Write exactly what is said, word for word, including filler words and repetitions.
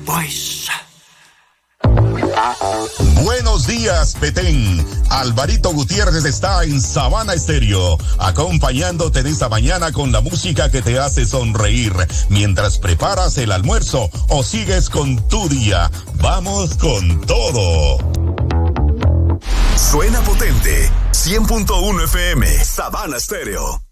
Boys. Buenos días, Petén. Alvarito Gutiérrez está en Sabana Estéreo, acompañándote en esta mañana con la música que te hace sonreír mientras preparas el almuerzo o sigues con tu día. Vamos con todo. Suena potente. cien punto uno F M, Sabana Estéreo.